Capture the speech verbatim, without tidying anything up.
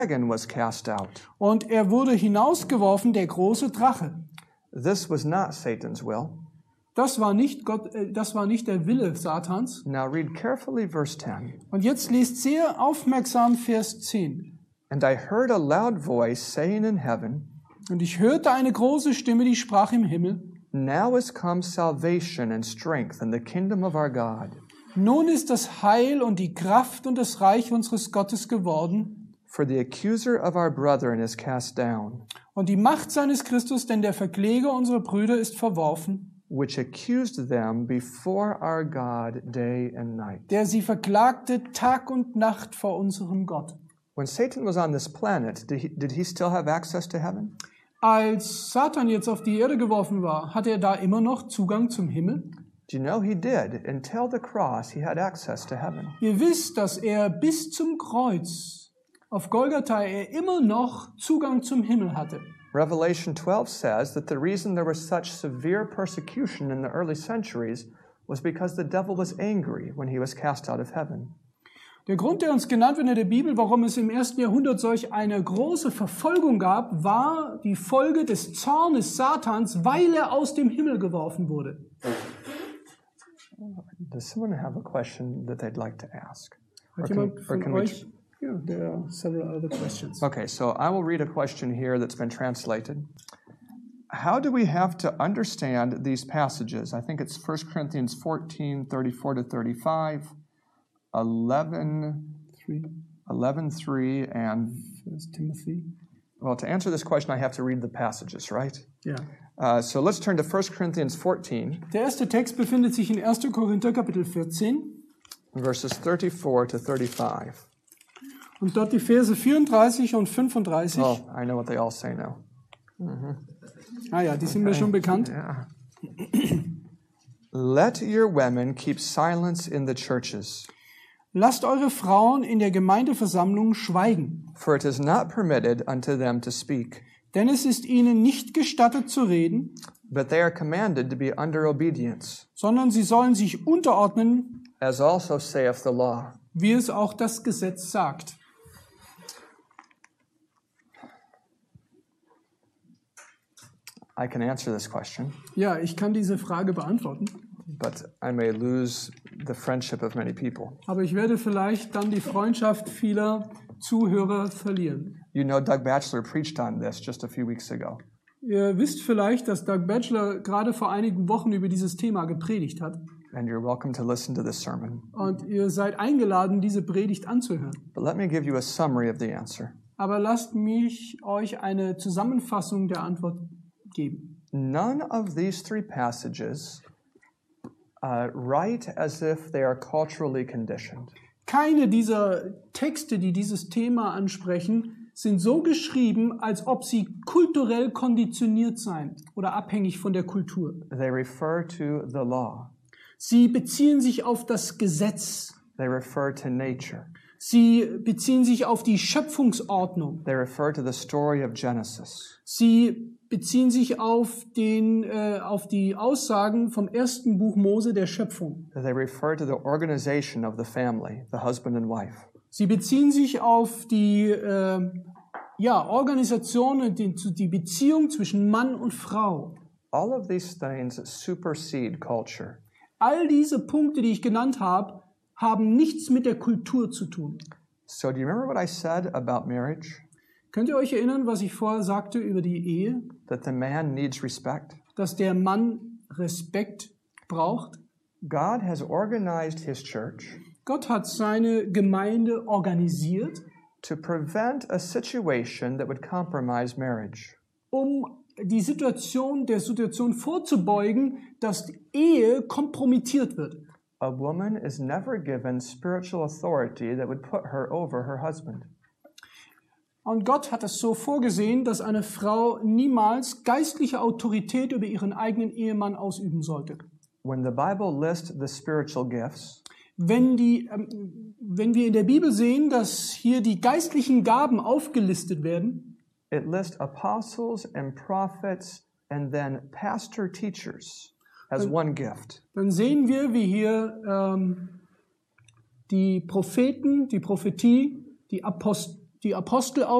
dragon was cast out. Und er wurde hinausgeworfen, der große Drache. This was not Satan's will. Das war nicht Gott, äh, das war nicht der Wille Satans. Now read carefully verse ten. Und jetzt lest sehr aufmerksam Vers zehn. And I heard a loud voice saying in heaven, Und ich hörte eine große Stimme, die sprach im Himmel: Now is come salvation and strength in the kingdom of our God. Nun ist das Heil und die Kraft und das Reich unseres Gottes geworden. For the accuser of our brethren is cast down, Und die Macht seines Christus, denn der Verkläger unserer Brüder, ist verworfen, which accused them before our God day and night. der sie verklagte Tag und Nacht vor unserem Gott. When Satan was on this planet, did he, did he still have access to heaven? Als Satan jetzt auf die Erde geworfen war, hatte er da immer noch Zugang zum Himmel? Do you know he did? Until the cross, he had access to heaven. Ihr wisst, dass er bis zum Kreuz auf Golgatha er immer noch Zugang zum Himmel hatte. Revelation twelve says that the reason there was such severe persecution in the early centuries was because the devil was angry when he was cast out of heaven. Der Grund, der uns genannt wird in der Bibel, warum es im ersten Jahrhundert solch eine große Verfolgung gab, war die Folge des Zornes Satans, weil er aus dem Himmel geworfen wurde. Does someone have a question that they'd like to ask? Or Hat can, jemand or von can we euch? Yeah, there are several other questions. Okay, so I will read a question here that's been translated. How do we have to understand these passages? I think it's First Corinthians fourteen, thirty-four to thirty-five, eleven, Three. eleven, three, and, First Timothy. well, to answer this question, I have to read the passages, right? Ja. Uh, so let's turn to First Corinthians fourteen, Der erste Text befindet sich in erster Korinther Kapitel vierzehn verses thirty-four to thirty-five. und dort die Verse vierunddreißig und fünfunddreißig. Oh, I know what they all say now. Ah ja, die sind mir schon bekannt. Yeah. Let your women keep silence in the churches, Lasst eure Frauen in der Gemeindeversammlung schweigen, for it is not permitted unto them to speak, denn es ist ihnen nicht gestattet zu reden, but they are commanded to be under obedience, sondern sie sollen sich unterordnen, as also saith the law. wie es auch das Gesetz sagt. I can answer this question, Ja, ich kann diese Frage beantworten, but I may lose the friendship of many people. aber ich werde vielleicht dann die Freundschaft vieler Zuhörer verlieren. You know, Doug Batchelor preached on this just a few weeks ago. Ihr wisst vielleicht, dass Doug Batchelor gerade vor einigen Wochen über dieses Thema gepredigt hat. And you're welcome to listen to this sermon. Und ihr seid eingeladen, diese Predigt anzuhören. But let me give you a summary of the answer. Aber lasst mich euch eine Zusammenfassung der Antwort geben. None of these three passages uh, write as if they are culturally conditioned. Keine dieser Texte, die dieses Thema ansprechen, sind so geschrieben, als ob sie kulturell konditioniert seien oder abhängig von der Kultur. They refer to the law. Sie beziehen sich auf das Gesetz. They refer to nature. Sie beziehen sich auf die Schöpfungsordnung. They refer to the story of Genesis. Sie beziehen sich auf, den, äh, auf die Aussagen vom ersten Buch Mose der Schöpfung. They refer to the organization of the family, the husband and wife. Sie beziehen sich auf die äh, ja, Organisation und die, die Beziehung zwischen Mann und Frau. All of these things supersede culture. All diese Punkte, die ich genannt habe, haben nichts mit der Kultur zu tun. So do you remember what I said about marriage? Könnt ihr euch erinnern, was ich vorher sagte über die Ehe? That the man needs respect? Dass der Mann Respekt braucht? God has organized his church Gott hat seine Gemeinde organisiert, to prevent a situation that would compromise marriage. um die Situation der Situation vorzubeugen, dass die Ehe kompromittiert wird. A woman is never given spiritual authority that would put her over her husband. Und Gott hat es so vorgesehen, dass eine Frau niemals geistliche Autorität über ihren eigenen Ehemann ausüben sollte. When the Bible lists the spiritual gifts, Wenn, die, ähm, wenn wir in der Bibel sehen, dass hier die geistlichen Gaben aufgelistet werden, it lists apostles and prophets and then pastor teachers as one gift. dann sehen wir, wie hier ähm, die Propheten, die Prophetie, die Apost die Apostel